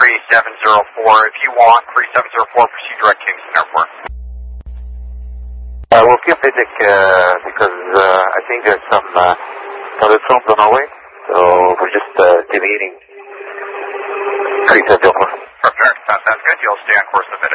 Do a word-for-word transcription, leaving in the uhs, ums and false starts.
three seven zero four. If you want, three seven zero four, proceed direct Kingston Airport. Uh, we'll keep it uh, because uh, I think there's some uh, thunderstorms on our way, so we're just uh, deviating three seven zero four. Perfect. That sounds good. You'll stay on course with it.